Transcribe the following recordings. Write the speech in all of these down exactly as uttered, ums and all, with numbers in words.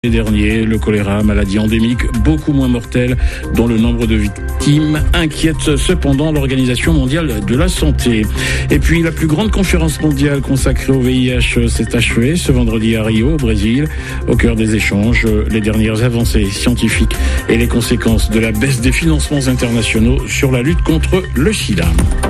Dernier, le choléra, maladie endémique, beaucoup moins mortelle, dont le nombre de victimes inquiète cependant l'Organisation mondiale de la santé. Et puis, la plus grande conférence mondiale consacrée au V I H s'est achevée ce vendredi à Rio, au Brésil. Au cœur des échanges, les dernières avancées scientifiques et les conséquences de la baisse des financements internationaux sur la lutte contre le sida.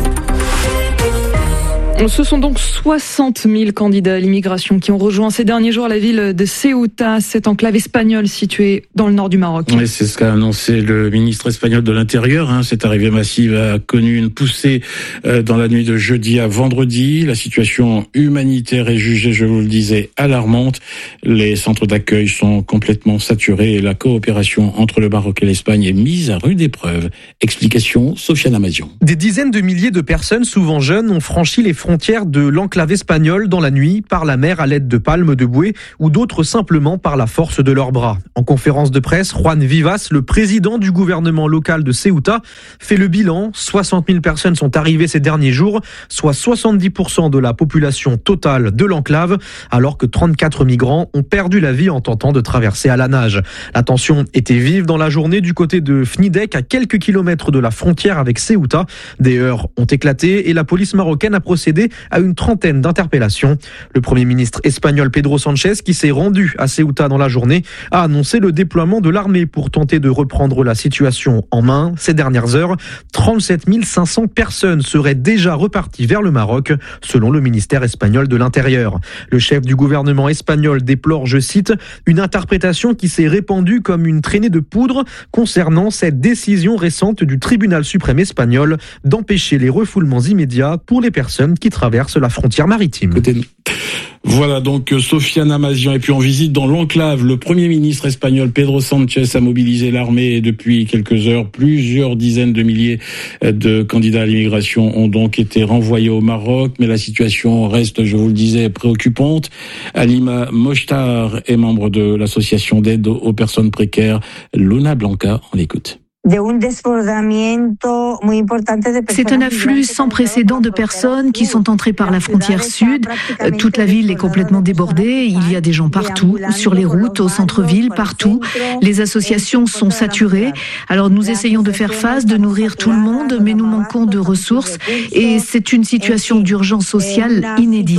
Ce sont donc soixante mille candidats à l'immigration qui ont rejoint ces derniers jours la ville de Ceuta, cette enclave espagnole située dans le nord du Maroc. Oui, c'est ce qu'a annoncé le ministre espagnol de l'Intérieur. Hein. Cette arrivée massive a connu une poussée euh, dans la nuit de jeudi à vendredi. La situation humanitaire est jugée, je vous le disais, alarmante. Les centres d'accueil sont complètement saturés et la coopération entre le Maroc et l'Espagne est mise à rude épreuve. Explication, Sofiane Amazian. Des dizaines de milliers de personnes, souvent jeunes, ont franchi les frontières de l'enclave espagnole dans la nuit par la mer à l'aide de palmes de bouée ou d'autres simplement par la force de leurs bras. En conférence de presse, Juan Vivas, le président du gouvernement local de Ceuta, fait le bilan. soixante mille personnes sont arrivées ces derniers jours, soit soixante-dix pour cent de la population totale de l'enclave, alors que trente-quatre migrants ont perdu la vie en tentant de traverser à la nage. La tension était vive dans la journée du côté de Fnidek, à quelques kilomètres de la frontière avec Ceuta. Des heurts ont éclaté et la police marocaine a procédé à une trentaine d'interpellations. Le Premier ministre espagnol Pedro Sánchez, qui s'est rendu à Ceuta dans la journée, a annoncé le déploiement de l'armée pour tenter de reprendre la situation en main. Ces dernières heures, trente-sept mille cinq cents personnes seraient déjà reparties vers le Maroc, selon le ministère espagnol de l'Intérieur. Le chef du gouvernement espagnol déplore, je cite, une interprétation qui s'est répandue comme une traînée de poudre concernant cette décision récente du tribunal suprême espagnol d'empêcher les refoulements immédiats pour les personnes qui traversent la frontière maritime. Voilà donc Sofiane Amazian. Et puis en visite dans l'enclave, le Premier ministre espagnol Pedro Sánchez a mobilisé l'armée et depuis quelques heures, plusieurs dizaines de milliers de candidats à l'immigration ont donc été renvoyés au Maroc. Mais la situation reste, je vous le disais, préoccupante. Halima Mochtar est membre de l'association d'aide aux personnes précaires Luna Blanca. On l'écoute. C'est un afflux sans précédent de personnes qui sont entrées par la frontière sud. Toute la ville est complètement débordée. Il y a des gens partout, sur les routes, au centre-ville, partout. Les associations sont saturées. Alors nous essayons de faire face, de nourrir tout le monde, mais nous manquons de ressources. Et c'est une situation d'urgence sociale inédite.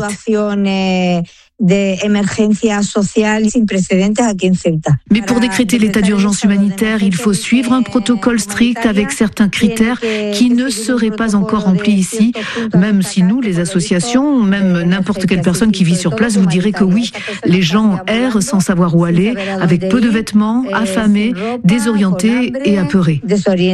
Mais pour décréter l'état d'urgence humanitaire, il faut suivre un protocole strict avec certains critères qui ne seraient pas encore remplis ici. Même si nous, les associations, même n'importe quelle personne qui vit sur place vous dirait que oui, les gens errent sans savoir où aller, avec peu de vêtements, affamés, désorientés et apeurés.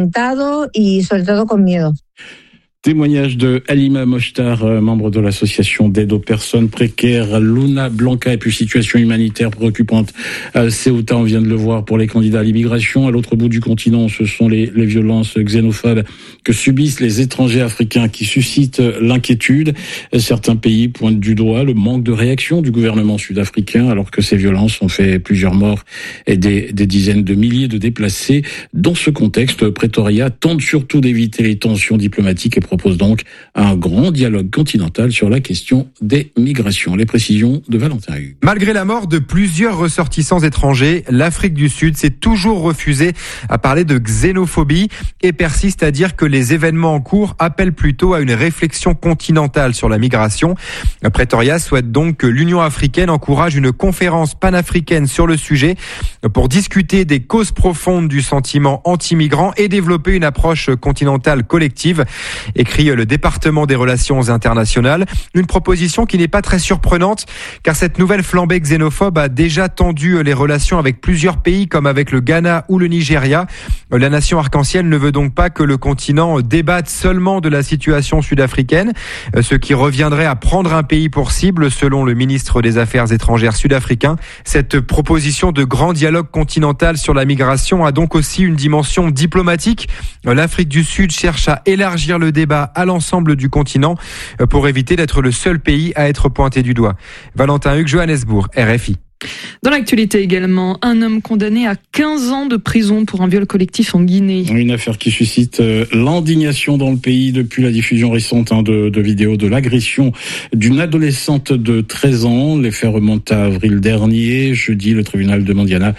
Témoignage de Halima Mochtar, membre de l'association d'aide aux personnes précaires Luna Blanca. Et puis situation humanitaire préoccupante à Ceuta, on vient de le voir pour les candidats à l'immigration. À l'autre bout du continent, ce sont les, les violences xénophobes que subissent les étrangers africains qui suscitent l'inquiétude. Certains pays pointent du doigt le manque de réaction du gouvernement sud-africain, alors que ces violences ont fait plusieurs morts et des, des dizaines de milliers de déplacés. Dans ce contexte, Pretoria tente surtout d'éviter les tensions diplomatiques et propose donc un grand dialogue continental sur la question des migrations. Les précisions de Valentin Hugues. Malgré la mort de plusieurs ressortissants étrangers, l'Afrique du Sud s'est toujours refusée à parler de xénophobie et persiste à dire que les événements en cours appellent plutôt à une réflexion continentale sur la migration. Pretoria souhaite donc que l'Union africaine encourage une conférence panafricaine sur le sujet pour discuter des causes profondes du sentiment anti-migrant et développer une approche continentale collective. Écrit le département des relations internationales. Une proposition qui n'est pas très surprenante, car cette nouvelle flambée xénophobe a déjà tendu les relations avec plusieurs pays, comme avec le Ghana ou le Nigeria. La nation arc-en-ciel ne veut donc pas que le continent débatte seulement de la situation sud-africaine, ce qui reviendrait à prendre un pays pour cible, selon le ministre des Affaires étrangères sud-africain. Cette proposition de grand dialogue continental sur la migration a donc aussi une dimension diplomatique. L'Afrique du Sud cherche à élargir le débat à l'ensemble du continent pour éviter d'être le seul pays à être pointé du doigt. Valentin Hugues, Johannesburg, R F I. Dans l'actualité également, un homme condamné à quinze ans de prison pour un viol collectif en Guinée. Une affaire qui suscite l'indignation dans le pays depuis la diffusion récente hein, de, de vidéos de l'agression d'une adolescente de treize ans. Les faits remontent à avril dernier. Jeudi, le tribunal de Mandiana